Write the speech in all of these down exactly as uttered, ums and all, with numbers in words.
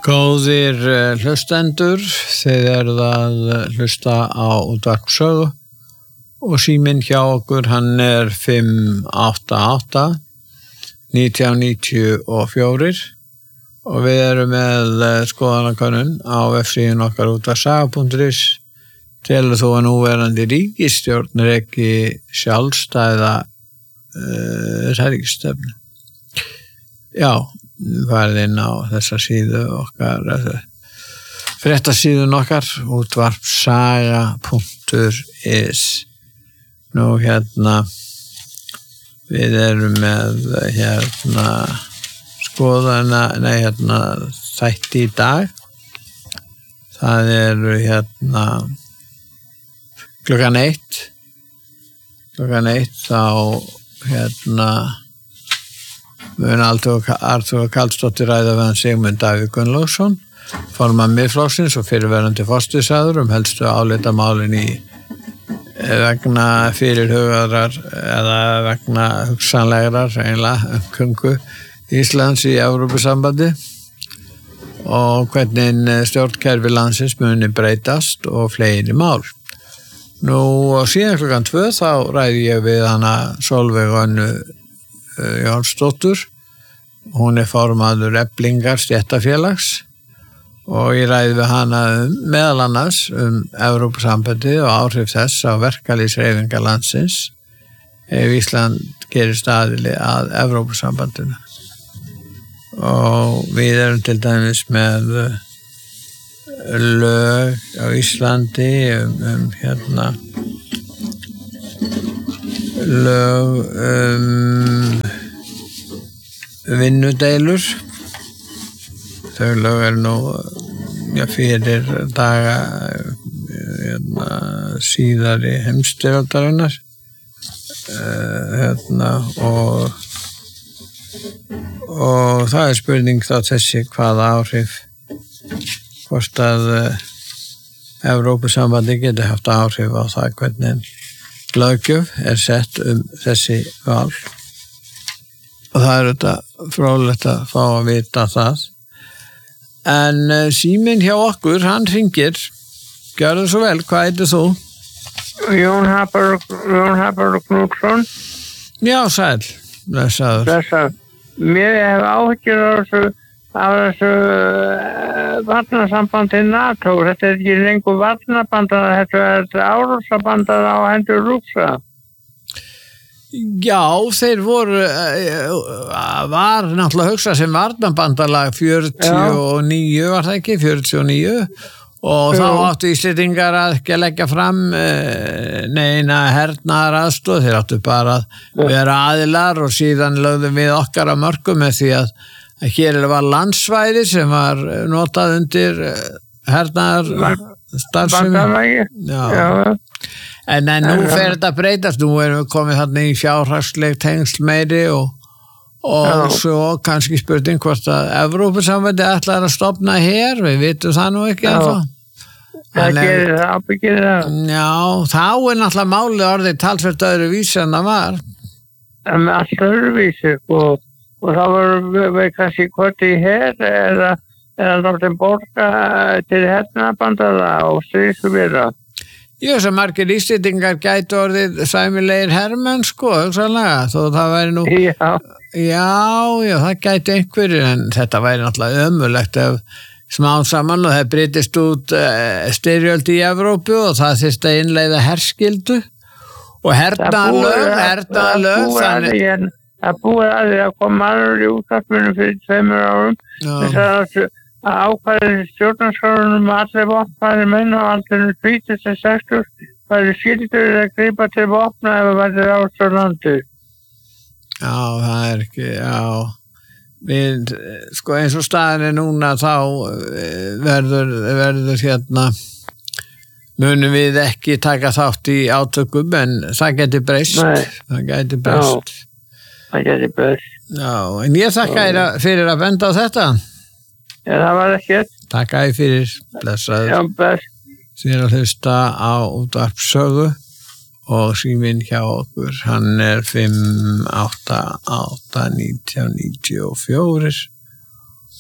Góðir hlustendur, þið eruð að hlusta á Útvarp Sögu og síminn hjá okkur hann er fimm átta átta nítján níutíu og fjögur og við erum með skoðanakönnun á vefsíðunni okkar útvarpssaga punktur is. Telur þú að núverandi ríkisstjórn reki sjálfstæða uh, ríkisstefnu? Já, farið inn á þessa síðu okkar, fréttasíðun okkar, útvarpssaga punktur is. Nú hérna, við erum með hérna skoðana, nei hérna þætti í dag. Það eru hérna klukkan eitt, klukkan eitt þá hérna mun Arthur Karlsdóttir ræða við hann Sigmund Davíð Gunnlaugsson, formann Miðflokksins og fyrrverandi forsætisráðherra um helstu álitamálin í vegna fyrirhugaðrar eða vegna hugsanlegrar eiginlega umgöngu Íslands í Evrópusambandi og hvernig stjórnkerfi landsins muni breytast og fleiri mál. Nú og síðan klukkan tvö þá ræði ég við hana Sólveig Önnu Jónsdóttur. Hún er formaður Eflingar stéttarfélags og ég ræði við hana um, meðal annars um Evrópusambandið og áhrif þess á verkalýðshreyfingar landsins ef Ísland gerist aðili að Evrópusambandinu. Og við erum til dæmis með lög á Íslandi um, um hérna lög um vinnudeilur. Þau lög er nú ja, fyrir daga hérna, síðari heimsstyrjaldarinnar uh, hérna, og og það er spurning þá þessi hvaða áhrif hvort að uh, Evrópusambandi geti haft áhrif á það hvernig löggjöf er sett um þessi mál og það er þetta fróðlegt að fá að vita það. En uh, síminn hjá okkur, hann hringir. Gjörðu svo vel, hvað heitir þú? Jón Hapur, Jón Hapur Knútsson. Já, sæl, blessaður. Blessaður. Mér hef áhyggjur af þessu, af þessu uh, varnarsambandi NATO. Þetta er ekki lengur varnarbandar, þetta er árásarbandar á hendur Rússa. Já, þeir voru, var náttúrulega hugsað sem varnarbandalag fjörutíu og níu, var það ekki, fjörutíu og níu og þá áttu Íslendingar að ekki að leggja fram neina hernaðaraðstoð, þeir áttu bara að vera aðilar og síðan lögðum við okkar á mörkum með því að hér var landsvæði sem var notað undir hernaðarstarfsemi. Já, já. En, en nú fer þetta breytast, nú erum við komið þarna í fjárhagsleg tengsl meiri og, og svo kannski spurning hvort að Evrópusambandi ætlar að stofna hér, við vitum það nú ekki ennþá. Það gerir það, ábyggirir það. Já, þá er náttúrulega málið orðið talsvert öðruvísi en það var. En allt öðruvísi og, og þá vorum við kannski hvort í hér eða, eða náttúrulega borga til hernaðarbandara og stríðsvira. Jú, sem margir Íslendingar gætu orðið sæmilegir hermenn, sko, hugsanlega, þó það væri nú... Já. Já, já, það gætu einhverjir, en þetta væri náttúrulega ömurlegt ef smán saman og það breytist út uh, styrjöld í Evrópu og það þyrfti að innleiða herskyldu og hernaðarlög, hernaðarlög, þannig... Það búið að því að koma aðra í útvarpinu fyrir tveimur árum, þess að að ákvæði stjórnarskrárunum að allir vopnfæri menn og allir þrítugasta til sextugustu væri skyldur að grípa til vopna ef það væri ást á landi. Já, það er ekki, já. Við, sko eins og staðin er núna þá verður, verður hérna, munum við ekki taka þátt í átökum en það geti breyst. Nei. Það geti breyst. Já, það geti breyst. Já, en ég þakka þér fyrir að benda á þetta. Já, það var ekkert. Takk æði fyrir, blessaður. Já, best. Þið er að hlusta á Útvarp Sögu og síminn hjá okkur, hann er fimm átta átta nítján níutíu og fjögur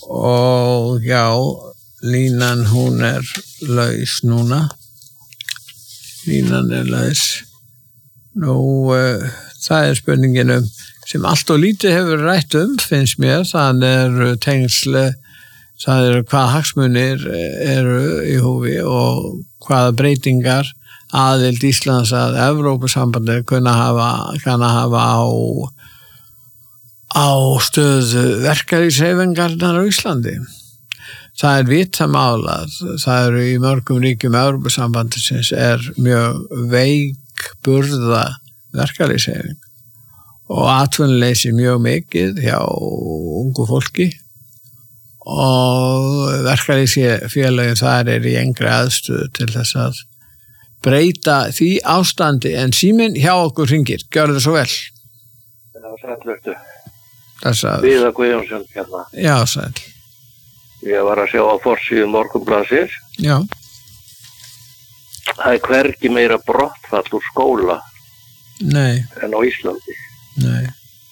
og já, línan hún er laus núna. Línan er laus. Nú, uh, það er spurningin um sem allt og lítið hefur rætt um, finnst mér, það er tengsl, það eru hvað hagsmunir eru í húfi og hvaða breytingar aðild Íslands að Evrópusambandið kunna hafa, kann að hafa á, á stöðu verkalýðshreyfingarinnar á Íslandi. Það er vitamál að það eru í mörgum ríkjum Evrópusambandisins er mjög veikburða verkalýðshreyfing og atvinnuleysi mjög mikið hjá ungu fólki og verkalýðsfélögin þar er í engri aðstöðu til þess að breyta því ástandi en síminn hjá okkur hringir. Gjörðu það svo vel. Já, sæll vertu. Þessar. Viðar Guðjónsson hérna. Já, sæll. Ég var að sjá á forsíðu Morgunblaðsins. Já. Það er hvergi meira brottfall úr skóla. Nei. En á Íslandi. Nei.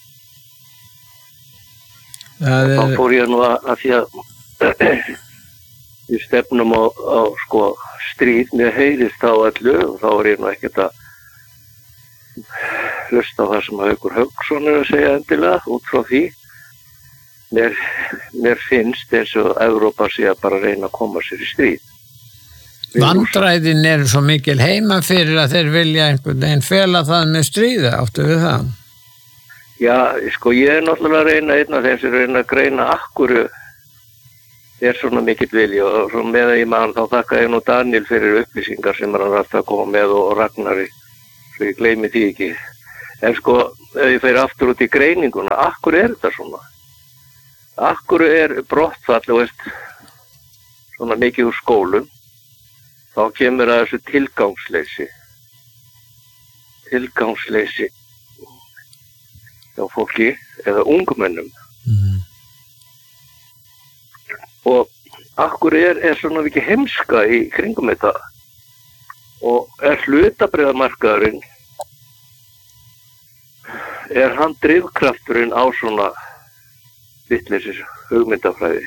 Það er... Þá fór ég nú að, að því að við stefnum á, á sko stríð, mér heyrist á öllu og þá er ég nú ekkert að hlusta á það sem Haukur Hauksson er að segja endilega út frá því. Mér, mér finnst eins og Evrópa sé að bara reyna að koma sér í stríð. Vandræðin eru svo mikil heima fyrir að þeir vilja einhvern veginn fela það með stríði, áttu við það? Já, sko, ég er náttúrulega að reyna einn af þeim sem reyna að greina akkuru er svona mikill vilji og svo með að ég man þá þakka ég nú Daniel fyrir upplýsingar sem er hann alltaf að koma með og, og Ragnari, svo ég gleymi því ekki. En sko, ef ég fer aftur út í greininguna, akkuru er þetta svona? Akkuru er brottfall, þú veist, svona mikið úr skólum, þá kemur að þessu tilgangsleysi. Tilgangsleysi hjá fólki eða ungmennum. Mm. Og akkur er, er svona mikið heimska í kringum þetta og er hlutabréfamarkaðurinn er hann drifkrafturinn á svona vitleysis hugmyndafræði.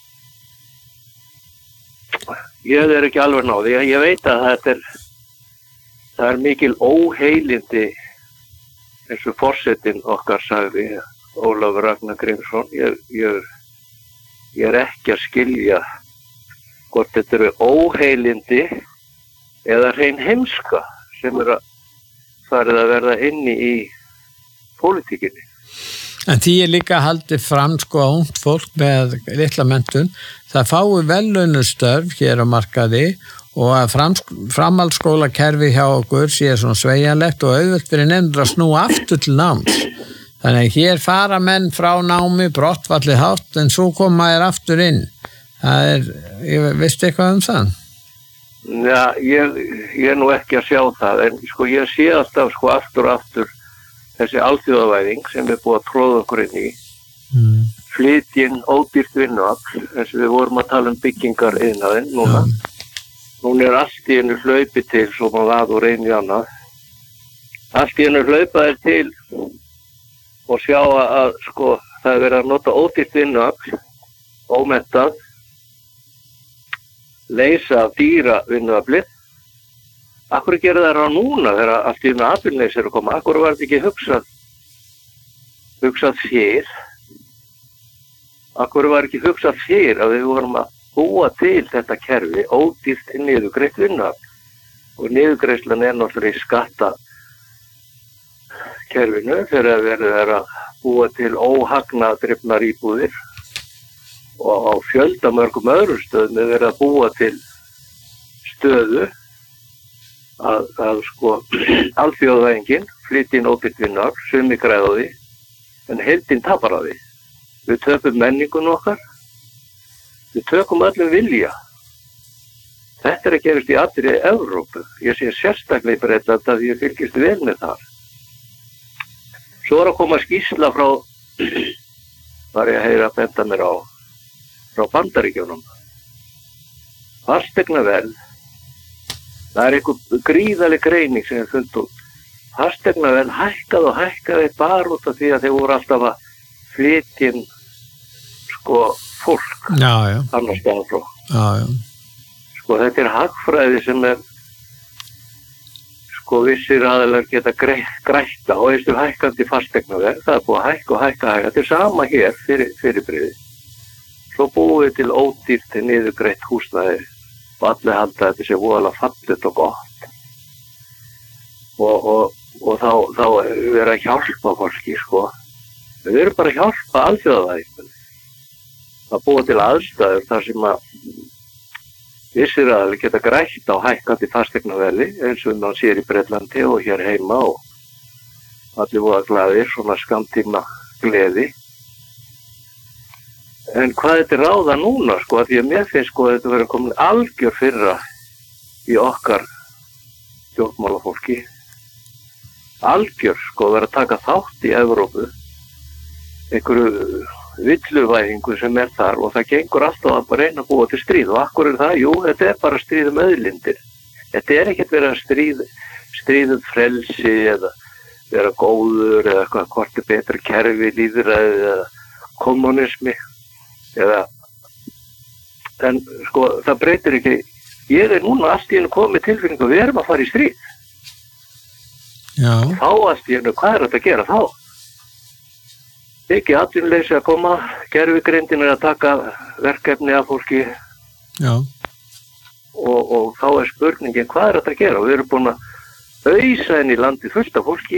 Ég er ekki alveg náði, ég, ég veit að þetta er það er mikil óheilindi eins og forsetinn okkar sagði, Ólafur Ragnar Grímsson, ég, ég, ég er ekki að skilja hvort þetta eru óheilindi eða hrein heimska sem er að farið að verða inni í pólitíkinni. En því er líka haldið fram sko að ungt fólk með litla menntun, það fái velunustörf hér á markaði og að framhaldsskólakerfi hjá okkur sé svona sveigjanlegt og auðvelt fyrir nefndur að snúa aftur til náms. Þannig að hér fara menn frá námi, brottfallið hátt, en svo koma þér aftur inn. Það er, ég veist eitthvað um það? Já, ég, ég er nú ekki að sjá það, en sko ég sé alltaf sko aftur og aftur þessi alþjóðavæðing sem er búið að tróða okkur inn í. Mm. Flytjinn ódýrt vinnuafl, eins og við vorum að tala um byggingar iðnaðinn núna. Ja. Hún er allt í hennu hlaupi til svo maður að og reyni annað. Allt í hennu hlaupa er til og sjá að, að sko, það er verið að nota ódýrt vinnuafl, ómettað, leysa dýra vinnuaflið. Akkur gera það á núna þegar allt í hennu atvinnuleysi er að koma? Akkur var þetta ekki hugsað, hugsað fyrr? Akkur var ekki hugsað fyrr að við vorum að búa til þetta kerfi ódýrt niðurgreitt vinnuafl og niðurgreiðslan er náttúrulega í skatta kerfinu þegar verið er að búa til óhagnadrifnar íbúðir og á fjöldamörgum öðrum stöðum er verið að búa til stöðu að, að sko alþjóðavæðingin flytja inn ódýrt vinnuafl, sumi græða á því en heildin tapar á því. Við töpum menningun okkar. Við tökum öllum vilja. Þetta er að gerast í allri Evrópu. Ég sé sérstaklega í Bretland að ég fylgist vel með þar. Svo er að koma skýrsla frá, var ég að heyra að benda mér á, frá Bandaríkjunum. Fasteignaverð, það er einhver gríðaleg greining sem er fundið út. Fasteignaverð hækkaði og hækkaði bara út af því að þeir voru alltaf að flytja inn sko fólk. Já, já. Annars staðar frá. Já, já. Sko þetta er hagfræði sem er sko vissir aðilar geta grætta og einstur hækkandi fasteignaverð. Það er búið að hækka og hækka hækka. Þetta er sama hér fyrir fyrirbrigði. Svo búið til ódýrt til niðurgreitt húsnæði og allir halda þetta sé voðalega fallegt og gott. Og, og, og þá, þá er að hjálpa fólki sko. Við erum bara að hjálpa alþjóðavæðingunni. Það búið til aðstæður þar sem að vissir aðeins geta grætt á hækkandi fasteignaverði eins og maður sér í Bretlandi og hér heima og allir voru glaðir, svona skammtíma gleði. En hvað þetta er ráða núna, sko, að því að mér finnst sko að þetta verður komin algjör fyrra í okkar stjórnmálafólki. Algjör, sko, verður að taka þátt í Evrópu, einhverju villuvæðingu sem er þar og það gengur alltaf að bara reyna að búa til stríð og akkur er það, jú, þetta er bara stríð um auðlindir. Þetta er ekkert verið að stríð, stríð um frelsi eða vera góður eða eitthvað hvort er betra kerfi, lýðræði eða kommunismi eða en sko það breytir ekki ég er núna allt í einu komið tilfinningu við erum að fara í stríð. Já. Þá allt í einu, hvað er þetta að gera þá? Ekki atvinnuleysi að koma, gervigreindin er að taka verkefni af fólki. Já. Og, og þá er spurningin, hvað er þetta að gera? Við erum búin að ausa inn í landi fullt af fólki.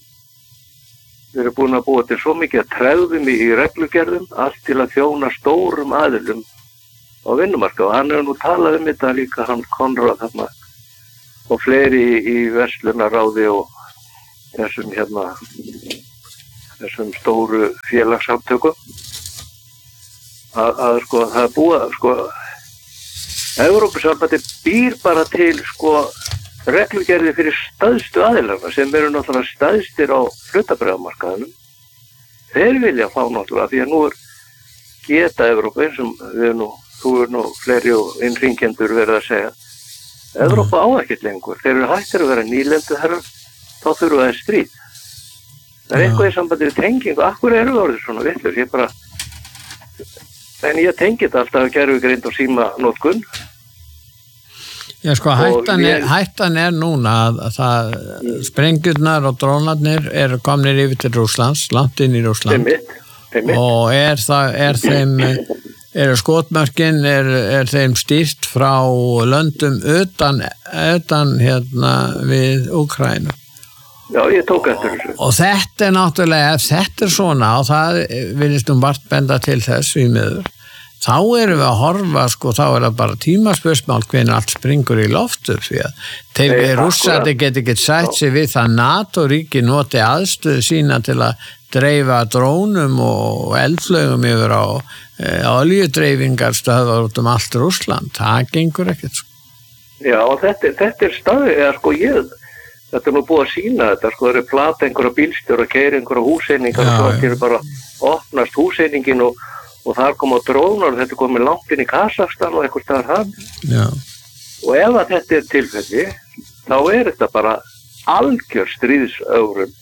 Við erum búin að búa til svo mikið að tregðum í, í reglugerðum, allt til að þjóna stórum aðilum á vinnumarka. Og hann hefur nú talað um þetta líka, hann Konráð þarna, og fleiri í, í verslunarráði og þessum hérna, þessum stóru félagssamtökum að, að sko það er búið sko Evrópusambandi býr bara til sko reglugerði fyrir stæðstu aðilarna sem eru náttúrulega stæðstir á hlutabréfamarkaðinum. Þeir vilja fá náttúrulega því að nú er geta Evrópa eins og við nú, þú er nú fleiri og innringjendur verið að segja Evrópa á ekkert lengur. Þeir eru hættir að vera nýlendu herrar, þá þurfa það stríð. Það er eitthvað í sambandi við tengingu. Akkur eru orðið svona vitlaus? Ég bara... En ég tengi þetta alltaf að gervigreind og síma notkun. Já, sko, hættan er, hættan er núna að, að það sprengjurnar og drónarnir eru komnir yfir til Rússlands, langt inn í Rússland. Einmitt, einmitt. Og er það, er þeim, eru skotmörkin, er, er þeim stýrt frá löndum utan, utan hérna við Úkraínu. Já, ég tók eftir þessu. Og þetta er náttúrulega, ef þetta er svona, og það viljast um vart benda til þess í miður, þá erum við að horfa, sko, þá er það bara tímaspursmál hvernig allt springur í loftu, því að þeir við rússandi geti ekki sætt sig við það NATO-ríki noti aðstöðu sína til að dreifa drónum og eldflögum yfir á e, oljudreifingarstöðvar út um allt Rússland. Það gengur ekkert, sko. Já, og þetta, þetta er staðið, eða sko ég... Þetta er nú búið að sína þetta, sko, það eru plata einhverja bílstjóra, keiri einhverja húseiningar og svo ekki er bara opnast húseiningin og, og þar koma drónar og þetta komið langt inn í Kazakstan og eitthvað staðar hann. Já. Og ef að þetta er tilfelli, þá er þetta bara algjör stríðsögrun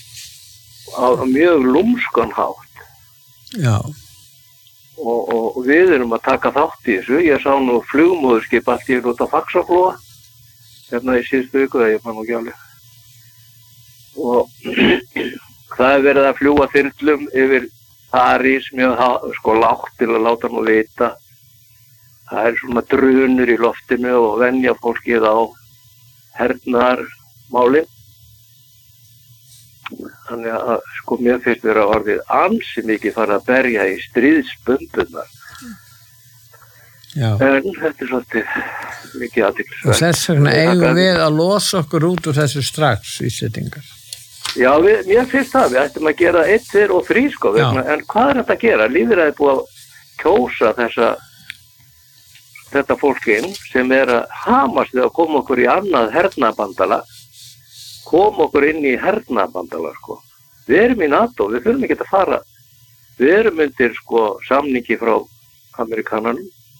á mjög lúmskan hátt. Já. Og, og, og við erum að taka þátt í þessu. Ég sá nú flugmóðurskip allt í út á Faxaflóa. Hérna í síðustu viku þegar ég fann ekki alveg. Og það er verið að fljúga þyrlum yfir París mjög sko lágt til að láta nú vita. Það er svona drunur í loftinu og venja fólkið á hernaðarmálin. Þannig að sko mér finnst vera orðið ansi mikið fara að berja í stríðsbumbunar. Já. En þetta er svolítið mikið athyglisvert. Og þess vegna eigum við að losa okkur út úr þessu strax ísettingar. Já, við, mér finnst það, við ættum að gera eitt, tveir og þrý sko, vegna, en hvað er þetta að gera? Lýðræðið er búið að kjósa þessa, þetta fólkin sem er að hamast við að koma okkur í annað hernaðarbandalag, koma okkur inn í hernaðarbandalag sko. Við erum í NATO, við þurfum ekki að fara, við erum undir sko samningi frá Amerikananum.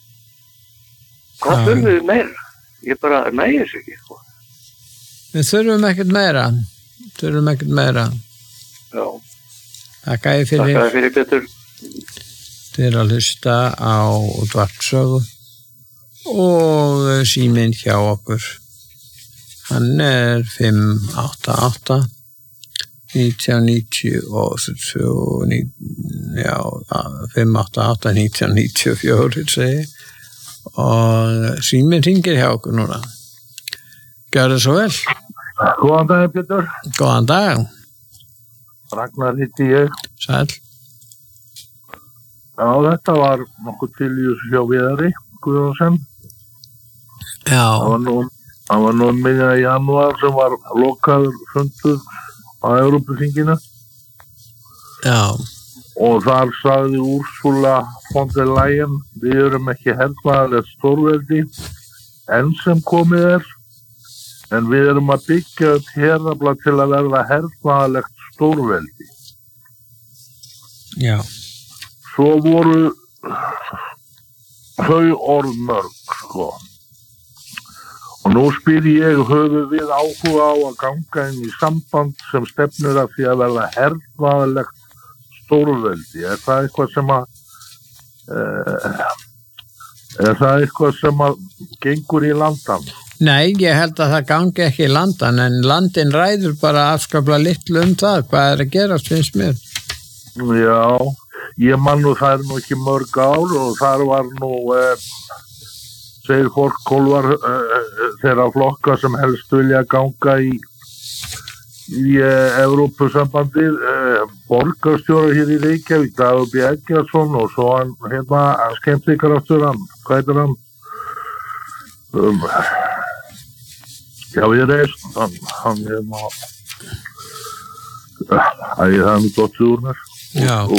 Hvað þurfum við meira? Ég bara nægir sig ekki. Sko. Við þurfum ekkert meira. Þurfum ekkert meira. Já. Takk að ég fyrir. Takk að ég fyrir, Pétur. Þið eru að hlusta á útvarpssögu og síminn hjá okkur. Hann er fimm átta átta nítján níutíu og svo, já, fimm átta átta nítján níutíu og fjögur, segi. Og síminn hringir hjá okkur núna. Gjörðu svo vel. Góðan dag, Pétur. Góðan dag. Ragnar hitti ég. Sæll. Já, þetta var nokkuð til í þessu hjá Viðari Guðjónsson. Já. Það var nú, það var nú miðja í janúar sem var lokaður fundur á Evrópuþinginu. Já. Og þar sagði Úrsula von der Leyen, við erum ekki hernaðarlegt stórveldi enn sem komið er, en við erum að byggja upp herafla til að verða hernaðarlegt stórveldi. Já. Svo voru þau orð mörg, sko. Og nú spyr ég, höfum við áhuga á að ganga inn í samband sem stefnir að því að verða hernaðarlegt stórveldi? Er það eitthvað sem að uh, er það eitthvað sem að gengur í landan? Nei, ég held að það gangi ekki í landan, en landin ræður bara afskaplega litlu um það, hvað er að gerast, finnst mér. Já, ég man nú það er nú ekki mörg ár og þar var nú eh, segir fólk kólvar eh, þeirra flokka sem helst vilja ganga í í eh, Evrópusambandið, eh, borgarstjóra hér í Reykjavík, Dagur B. Eggertsson og svo hann hérna skemmtikraftur hann, hvað heitir hann? Um, já, ég reist hann, hann hérna Æ, það er nú gott úr mér. Já. Og,